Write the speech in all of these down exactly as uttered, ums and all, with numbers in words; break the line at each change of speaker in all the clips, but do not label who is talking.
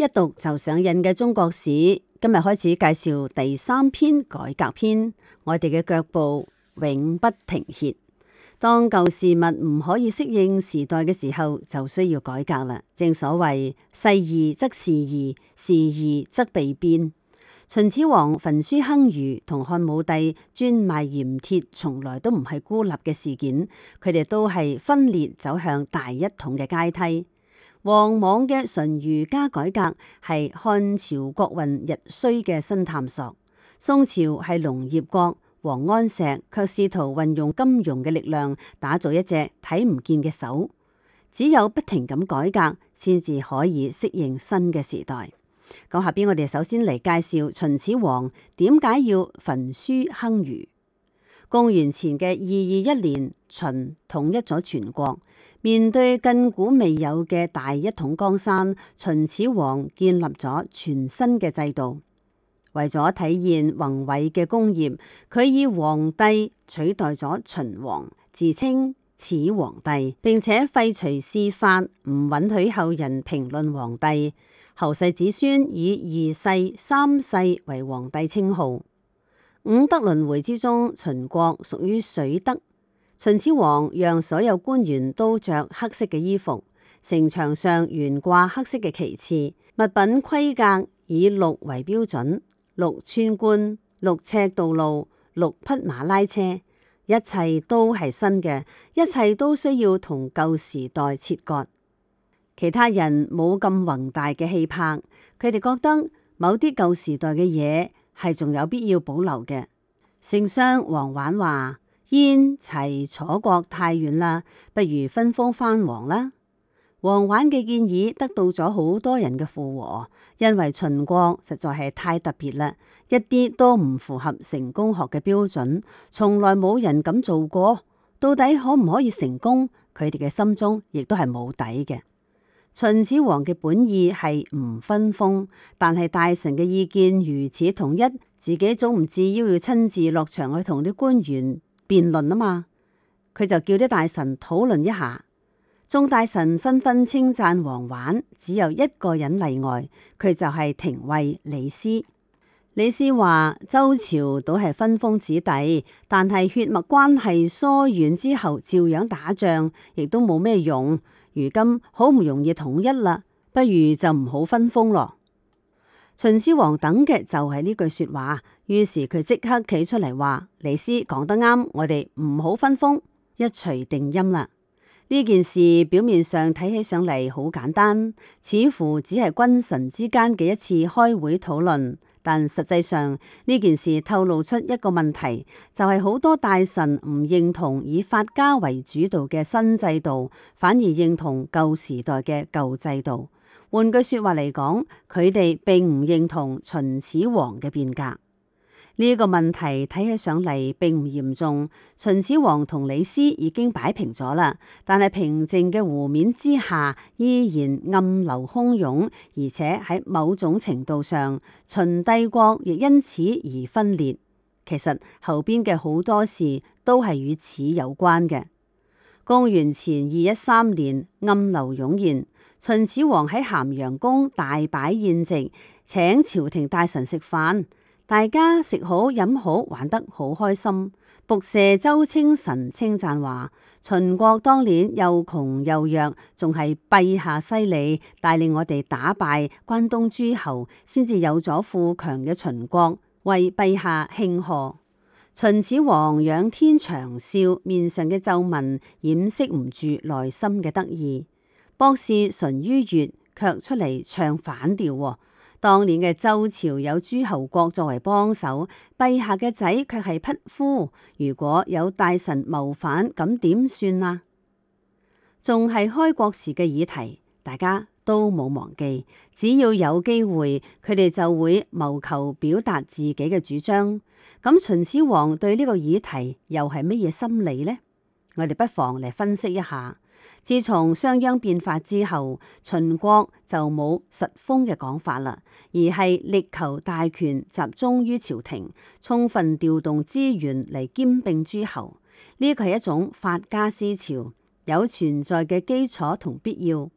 一讀就上癮嘅中國史，今日開始介紹第三篇改革篇。我哋嘅腳步永不停歇。當舊事物唔可以適應時代嘅時候，就需要改革啦。正所謂世易則事易，事易則備變。秦始皇焚書坑儒同漢武帝專賣鹽鐵，從來都唔係孤立嘅事件，佢哋都係分裂走向大一統嘅階梯。王莽嘅純儒家改革係漢朝國運日衰嘅新探索。宋朝係農業國，王安石卻試圖運用金融嘅力量打造一隻睇唔見嘅手。只有不停咁改革，先至可以適應新嘅時代。咁下邊我哋首先嚟介紹秦始皇點解要焚書坑儒。公元前嘅二二一年，秦統一咗全國。面對亘古未有嘅大一統江山，秦始皇建立咗全新嘅制度。為咗體現宏偉嘅功業，佢以皇帝取代咗秦王，自稱始皇帝，並且廢除謚法，唔允許後人評論皇帝。後世子孫以二世、三世為皇帝稱號。五德輪迴之中，秦國屬於水德。秦始皇讓所有官員都着黑色嘅衣服，城牆上懸掛黑色嘅旗幟，物品規格以鹿為標準，鹿穿冠、鹿赤道路、鹿匹馬拉車，一切都係新嘅，一切都需要同舊時代切割。其他人冇咁宏大嘅氣魄，佢哋覺得某啲舊時代嘅嘢係仲有必要保留嘅。丞相王绾話：燕齊楚國太遠啦，不如分封藩王啦。王绾嘅建議得到咗好多人嘅附和，因為秦國實在係太特別啦，一啲都唔符合成功學嘅標準，從來冇人咁做過。到底可唔可以成功？佢哋嘅心中亦都係冇底嘅。秦始皇嘅本意係唔分封，但係大臣嘅意見如此統一，自己總唔至於要親自落場去同啲官員辯論啊嘛，佢就叫啲大臣討論一下。眾大臣紛紛稱讚王绾，只有一個人例外，佢就係廷尉李斯。李斯話：周朝都係分封子弟，但係血脈關係疏遠之後，照樣打仗，亦都冇咩用。如今好唔容易統一啦，不如就唔好分封咯。秦始皇等嘅就係呢句說話，於是佢即刻企出嚟話：李斯講得啱，我哋唔好分封，一錘定音啦。呢件事表面上睇起上嚟好簡單，似乎只係君臣之間嘅一次開會討論，但實際上呢件事透露出一個問題，就係好多大臣唔認同以法家為主導嘅新制度，反而認同舊時代嘅舊制度。換句說話嚟講，佢哋並唔認同秦始皇嘅變革。呢個問題睇起上嚟並唔嚴重，秦始皇同李斯已經擺平咗啦，但係平靜嘅湖面之下依然暗流洶湧，而且喺某種程度上，秦帝國亦因此而分裂。其實後邊嘅好多事都係與此有關嘅。公元前二一三年，暗流湧現，秦始皇喺咸陽宮大擺宴席，請朝廷大臣食飯。大家食好飲好，玩得好開心。僕射周清晨稱讚話：秦國當年又窮又弱，仲係陛下犀利，帶領我哋打敗關東諸侯，先至有咗富強嘅秦國，為陛下慶賀。秦始皇仰天長笑，面上嘅皺紋掩飾唔住內心嘅得意。博士淳于越卻出嚟唱反調。當年嘅周朝有諸侯國作為幫手，陛下嘅仔卻係匹夫。如果有大臣謀反，咁點算啊？仲係開國時嘅議題，大家都冇忘記。只要有機會，佢哋就會謀求表達自己嘅主張。咁秦始皇對呢個議題又係乜嘢心理呢？我哋不妨嚟分析一下。自從商鞅變法之後，秦國就冇實封嘅講法啦，而係力求大權集中於朝廷，充分調動資源嚟兼併諸侯。呢個係一種法家思潮，有存在嘅基礎同必要。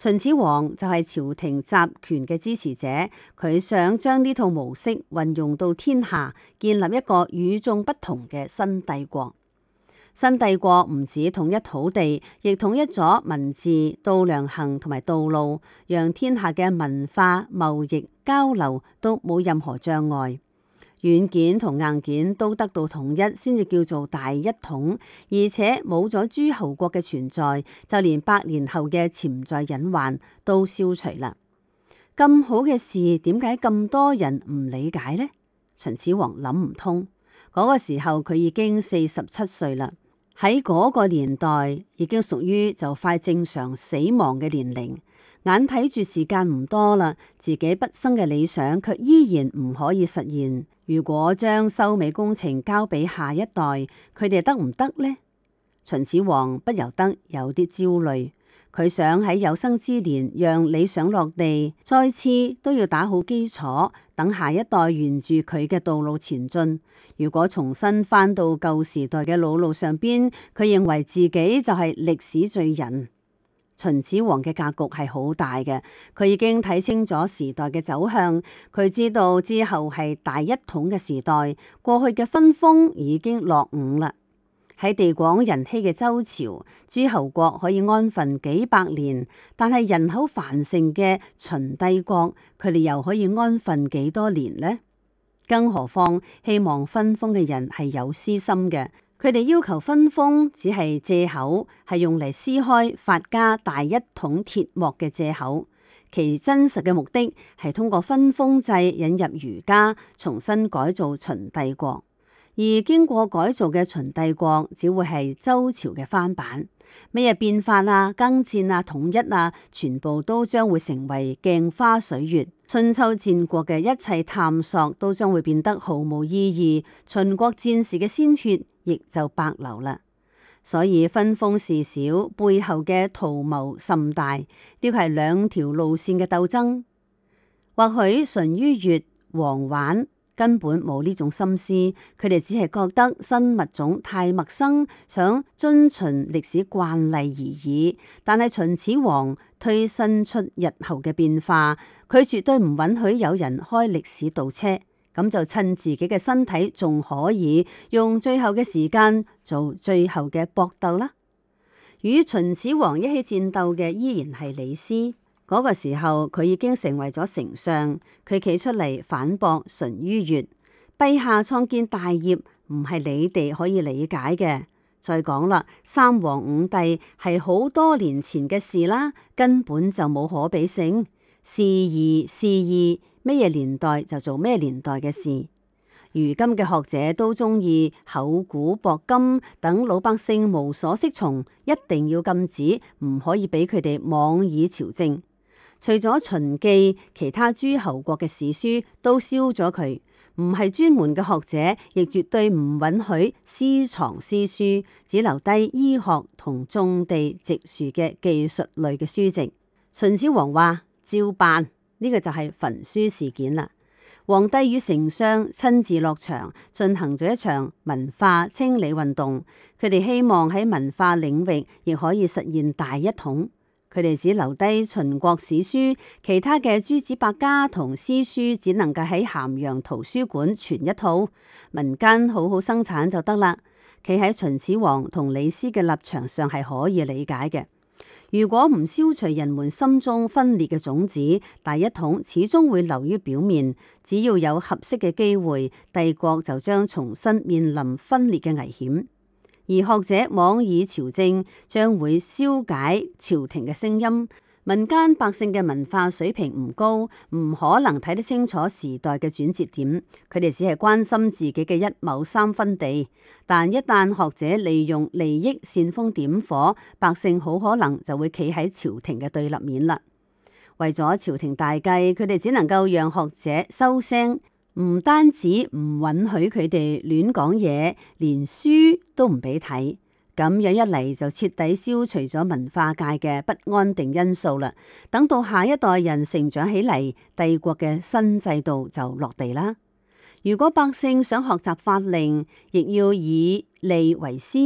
秦始皇就係朝廷集權嘅支持者，佢想將呢套模式運用到天下，建立一個與眾不同嘅新帝國。新帝國唔止統一土地，亦統一咗文字、度量衡同埋道路，讓天下嘅文化、貿易、交流都冇任何障礙。軟件同硬件都得到統一，先至叫做大一統。而且冇咗諸侯國嘅存在，就連百年後嘅潛在隱患都消除啦。咁好嘅事，點解咁多人唔理解呢？秦始皇諗唔通。嗰個時候佢已經四十七歲啦，喺嗰個年代已經屬於就快正常死亡嘅年齡。眼睇住時間唔多啦，自己畢生嘅理想卻依然唔可以實現。如果將收尾工程交俾下一代，佢哋得唔得呢？秦始皇不由得有啲焦慮。佢想喺有生之年讓理想落地，再次都要打好基礎，等下一代沿住佢嘅道路前進。如果重新返到舊時代嘅老路上邊，佢認為自己就係歷史罪人。秦始皇嘅格局係好大嘅，佢已經睇清咗時代嘅走向，佢知道之後係大一統嘅時代，過去嘅分封已經落伍啦。喺地廣人稀嘅周朝，諸侯國可以安分幾百年，但係人口繁盛嘅秦帝國，佢哋又可以安分幾多年呢？更何況希望分封嘅人係有私心嘅。佢哋要求分封只係借口，係用嚟撕開法家大一統鐵幕嘅借口。其真實嘅目的係通過分封制引入儒家，重新改造秦帝國。而經過改造嘅秦帝國只會係周朝嘅翻版，咩嘢變法啊、更戰啊、統一啊，全部都將會成為鏡花水月。春秋戰國嘅一切探索都將會變得毫無意義，秦國戰士嘅鮮血亦就白流啦。所以分封事小，背後嘅圖謀甚大，呢個係兩條路線嘅鬥爭。或許淳于越、王绾根本冇呢種心思，佢哋只係覺得新物種太陌生，想遵循歷史慣例而已。但係秦始皇推新出日後嘅變化，佢絕對唔允許有人開歷史倒車，咁就趁自己嘅身體仲可以，用最後嘅時間做最後嘅搏鬥啦。與秦始皇一起戰鬥嘅依然係李斯。嗰個時候佢已經成為咗丞相，佢企出嚟反駁淳于越，陛下創建大業唔係你哋可以理解嘅。再講啦，三皇五帝係好多年前嘅事啦，根本就冇可比性。是義是義，咩嘢年代就做咩年代嘅事。如今嘅學者都中意厚古薄今，等老百姓無所適從，一定要禁止，唔可以俾佢哋妄議朝政。除咗秦記，其他諸侯國嘅史書都燒咗佢。唔係專門嘅學者，亦絕對唔允許私藏詩書，只留低醫學同種地植樹嘅技術類嘅書籍。秦始皇話照辦，呢個就係焚書事件啦。皇帝與丞相親自落場進行咗一場文化清理運動，佢哋希望喺文化領域亦可以實現大一統。佢哋只留低秦國史書，其他嘅諸子百家同詩書只能夠喺咸陽圖書館存一套，民間好好生產就得啦。企喺秦始皇同李斯嘅立場上係可以理解嘅。如果唔消除人們心中分裂嘅種子，大一統始終會流於表面。只要有合適嘅機會，帝國就將重新面臨分裂嘅危險。而學者妄議朝政，將會消解朝廷嘅聲音。民間百姓嘅文化水平唔高，唔可能睇得清楚時代嘅轉折點。佢哋只係關心自己嘅一畝三分地。但一旦學者利用利益煽風點火，百姓好可能就會企喺朝廷嘅對立面啦。為咗朝廷大計，佢哋只能夠讓學者收聲。唔單止唔允許佢哋亂講嘢，連書都唔俾睇，咁樣一嚟就徹底消除咗文化界嘅不安定因素啦。等到下一代人成長起嚟，帝國嘅新制度就落地啦。如果百姓想學習法令，亦要以利為師，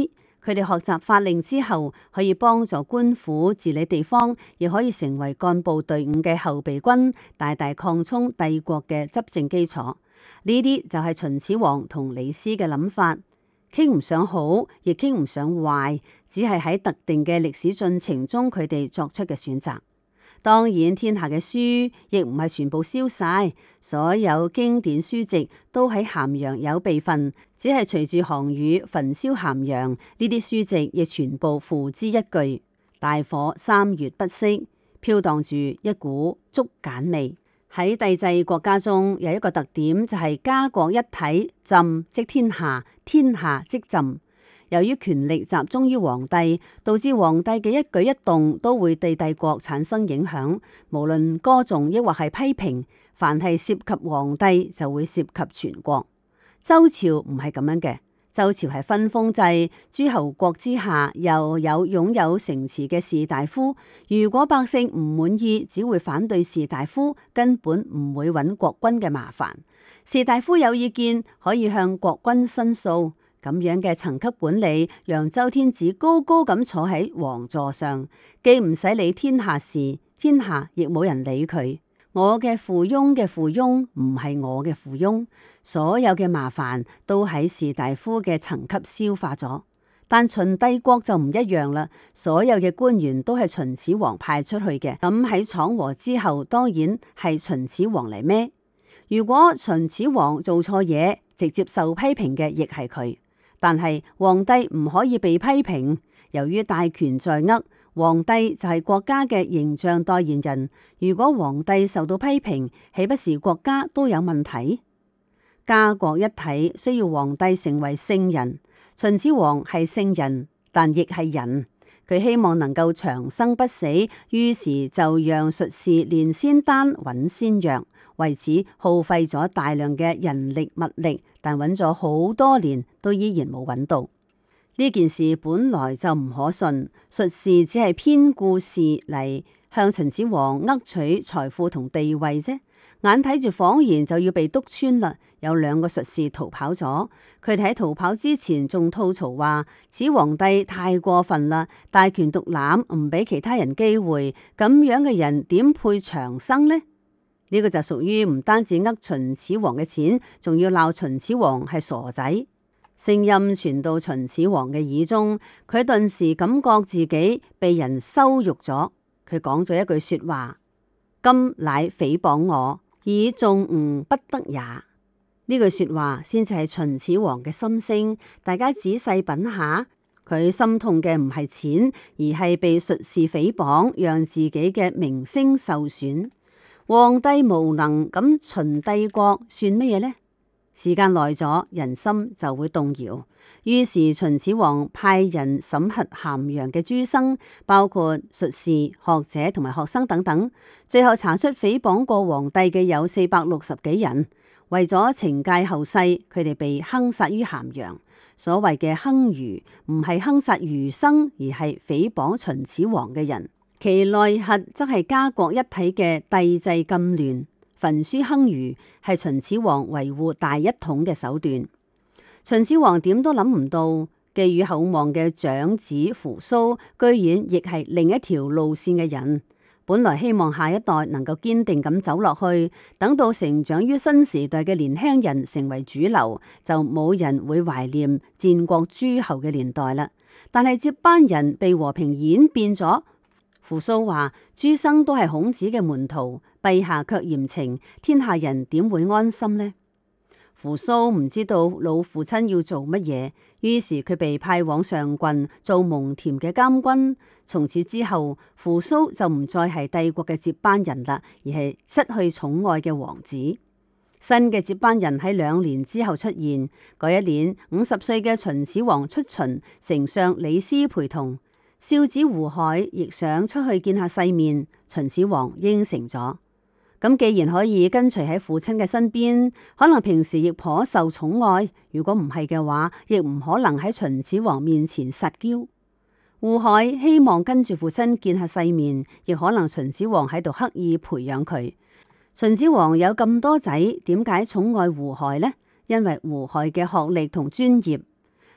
佢哋學習法令之後，可以幫助官府治理地方，亦可以成為幹部隊伍嘅後備軍，大大擴充帝國嘅執政基礎。呢啲就係秦始皇同李斯嘅諗法，傾唔上好，亦傾唔上壞，只係喺特定嘅歷史進程中，佢哋作出嘅選擇。當然，天下嘅書亦唔係全部燒晒，所有經典書籍都喺咸陽有備份，只係隨住項羽焚燒咸陽，呢啲書籍亦全部付之一炬。大火三月不息，飄蕩住一股竹簡味。喺帝制國家中有一個特點，就係家國一體，朕即天下，天下即朕。由於權力集中於皇帝，導致皇帝嘅一舉一動都會對帝國產生影響。無論歌頌抑或係批評，凡係涉及皇帝就會涉及全國。周朝唔係咁樣嘅，周朝係分封制，諸侯國之下又有擁有城池嘅士大夫。如果百姓唔滿意，只會反對士大夫，根本唔會揾國君嘅麻煩。士大夫有意見可以向國君申訴。咁樣嘅層級管理，讓周天子高高咁坐喺皇座上，既唔使理天下事，天下亦冇人理佢。我嘅附庸嘅附庸唔係我嘅附庸，所有嘅麻煩都喺士大夫嘅層級消化咗。但秦帝國就唔一樣啦，所有嘅官員都係秦始皇派出去嘅。咁喺闖禍之後，當然係秦始皇嚟孭。如果秦始皇做錯嘢，直接受批評嘅亦係佢。但係皇帝唔可以被批評，由於大權在握，皇帝就係國家嘅形象代言人。如果皇帝受到批評，豈不是國家都有問題？家國一體需要皇帝成為聖人。秦始皇係聖人，但亦係人。佢希望能夠長生不死，於是就讓術士煉仙丹、揾仙藥，為此耗費咗大量嘅人力物力，但揾咗好多年都依然冇揾到。呢件事本來就唔可信，術士只係編故事嚟向秦始皇呃取財富同地位啫。眼睇住謊言就要被督穿啦，有兩個術士逃跑咗。佢哋喺逃跑之前仲吐槽話：此皇帝太過分啦，大權獨攬，唔俾其他人機會，咁樣嘅人點配長生呢？呢、這個就屬於唔單止呃秦始皇嘅錢，仲要鬧秦始皇係傻仔。聲音傳到秦始皇嘅耳中，佢頓時感覺自己被人羞辱咗。佢講咗一句說話：今乃誹謗我，以眾吾不得也。呢句說話先至係秦始皇嘅心聲。大家仔細品下，佢心痛嘅唔係錢，而係被術士誹謗，讓自己嘅名聲受損。皇帝無能，咁秦帝國算乜嘢呢？時間耐咗，人心就會動搖。於是秦始皇派人審核咸陽嘅諸生，包括術士、學者同埋學生等等。最後查出誹謗過皇帝嘅有四百六十幾人。為咗懲戒後世，佢哋被坑殺於咸陽。所謂嘅坑儒，唔係坑殺儒生，而係誹謗秦始皇嘅人。其內核則係家國一體嘅帝制禁亂。焚書坑儒係秦始皇維護大一統嘅手段。秦始皇點都諗唔到，寄予厚望嘅長子扶蘇，居然亦係另一條路線嘅人。本來希望下一代能夠堅定咁走落去，等到成長於新時代嘅年輕人成為主流，就冇人會懷念戰國諸侯嘅年代啦。但係接班人被和平演變咗。扶蘇話：諸生都係孔子嘅門徒，陛下卻嚴懲，天下人點會安心呢？扶蘇唔知道老父親要做乜嘢，於是佢被派往上郡做蒙恬嘅監軍。從此之後，扶蘇就唔再係帝國嘅接班人啦，而係失去寵愛嘅王子。新嘅接班人喺兩年之後出現。嗰一年，五十歲嘅秦始皇出巡，丞相李斯陪同。少子胡亥亦想出去見下世面，秦始皇應承咗。咁既然可以跟隨喺父親嘅身邊，可能平時亦頗受寵愛。如果唔係嘅話，亦唔可能喺秦始皇面前撒嬌。胡亥希望跟住父親見下世面，亦可能秦始皇喺度刻意培養佢。秦始皇有咁多仔，點解寵愛胡亥呢？因為胡亥嘅學歷同專業。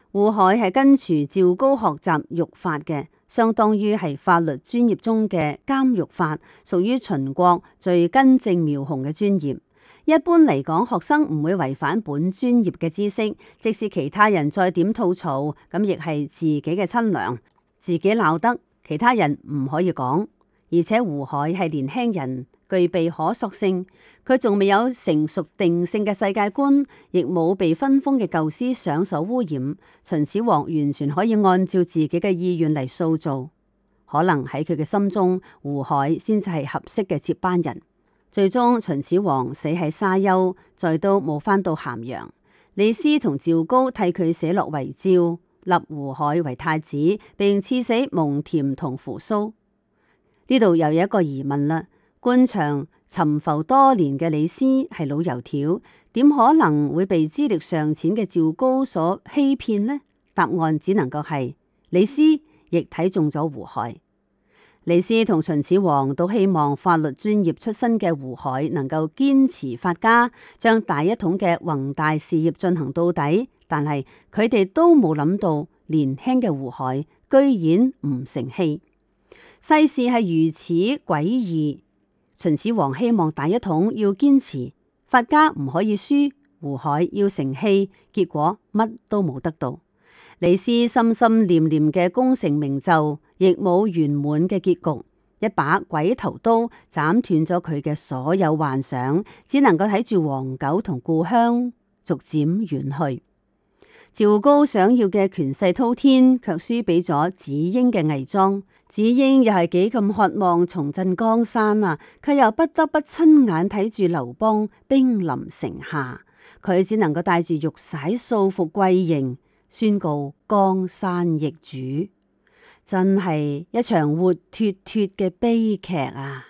胡亥係跟隨趙高學習獄法嘅，相當於係法律專業中嘅監獄法，屬於秦國最根正苗紅嘅專業。一般嚟講，學生唔會違反本專業嘅知識，即使其他人再點吐槽，咁亦係自己嘅親娘，自己鬧得，其他人唔可以講。而且胡亥係年輕人，具備可塑性，佢仲未有成熟定性嘅世界觀，亦冇被分封嘅舊思想所污染。秦始皇完全可以按照自己嘅意願嚟塑造，可能喺佢嘅心中，胡亥先至係合適嘅接班人。最終秦始皇死喺沙丘，再都冇返到咸陽。李斯同趙高替佢寫落遺詔，立胡亥為太子，並賜死蒙恬同扶蘇。呢度又有一個疑問啦，官場沉浮多年嘅李斯係老油條，點可能會被資歷尚淺嘅趙高所欺騙呢？答案只能夠係李斯亦睇中咗胡亥。李斯同秦始皇都希望法律專業出身嘅胡亥能夠堅持法家，將大一統嘅宏大事業進行到底。但係佢哋都冇諗到，年輕嘅胡亥居然唔成器。世事係如此詭異。秦始皇希望大一統要堅持，法家唔可以輸，胡亥要成器，結果乜都冇得到。李斯心心念念嘅功成名就，亦冇圓滿嘅結局，一把鬼頭刀斬斷咗佢嘅所有幻想，只能夠睇住黃狗同故鄉逐漸遠去。趙高想要嘅權勢滔天，卻輸俾咗子嬰嘅偽裝。子嬰又係幾咁渴望重振江山啊，佢又不得不親眼睇住劉邦兵臨城下，佢只能夠帶住玉璽素服跪迎，宣告江山易主。真係一場活脫脫嘅悲劇啊！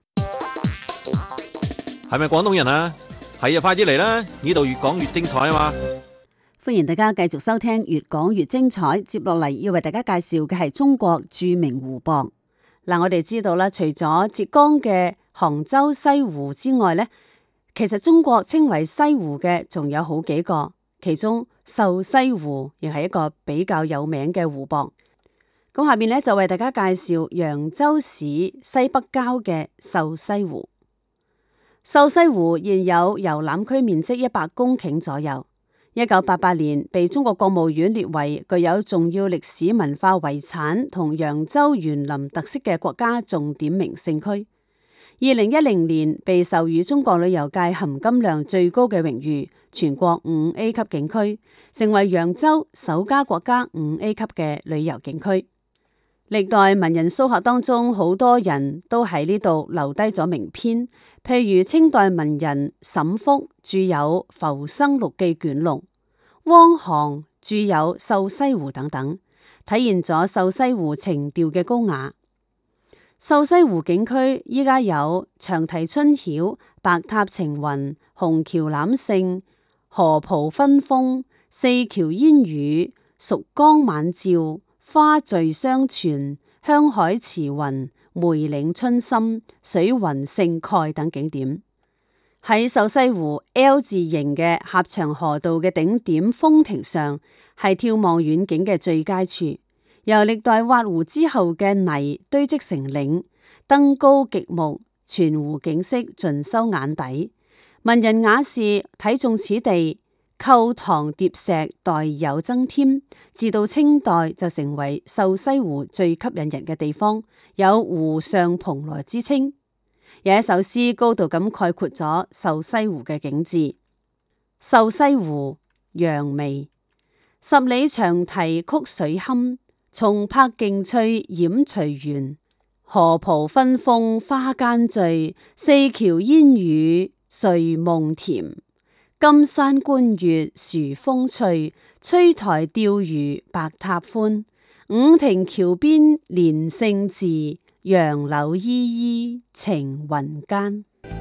係咪廣東人啊？係啊，快啲嚟啦！呢度越講越精彩啊嘛！
歡迎大家繼續收聽越講越精彩。接落嚟要為大家介紹嘅係中國著名湖泊。嗱，我哋知道啦，除咗浙江嘅杭州西湖之外呢，其實中國稱為西湖嘅仲有好幾個，其中瘦西湖亦係一個比較有名嘅湖泊。咁下面呢，就為大家介紹揚州市西北郊嘅瘦西湖。瘦西湖現有遊覽區面積一百公頃左右。一九八八年被中國國務院列為具有重要歷史文化遺產同揚州園林特色嘅國家重點名勝區。二零一零年被授予中國旅遊界含金量最高嘅榮譽全國五 A 級景區，成為揚州首家國家五 A 級嘅旅遊景區。歷代文人蘇客當中，好多人都喺呢度留低咗名篇，譬如清代文人沈復著有《浮生六記卷六》，汪杭著有《瘦西湖》等等，體現咗瘦西湖情調嘅高雅。瘦西湖景區依家有長堤春曉、白塔晴雲、虹橋攬勝、河蒲分峰、四橋煙雨、蜀江晚照、花序相傳、香海慈雲、梅嶺春深、水雲盛蓋等景點。喺瘦西湖 L 字形嘅狹長河道嘅頂點峰亭上，係眺望遠景嘅最佳處。由歷代挖湖之後嘅泥堆積成嶺，登高極目，全湖景色盡收眼底。文人雅士睇中此地，構塘疊石，代有增添。至到清代就成為瘦西湖最吸引人嘅地方，有湖上蓬萊之稱。有一首詩高度咁概括咗瘦西湖嘅景致：瘦西湖，楊眉，十里長堤曲水堪，松柏勁翠掩隨緣，河蒲分峰花間醉，四橋煙雨睡夢甜。金山觀月殊風趣，翠台釣魚白塔歡。五亭橋邊連勝寺，楊柳依依晴雲間。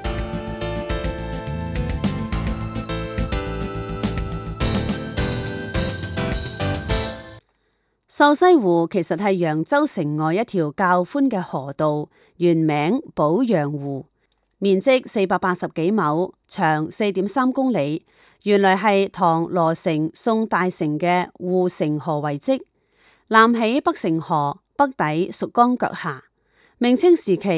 瘦西湖其實係揚州城外一條較寬嘅河道，原名寶陽湖，面積四百八十幾畝，長四點三公里， 原來係唐羅城宋大成嘅護城河遺跡，南起北城河，北抵蜀江腳下。明清時期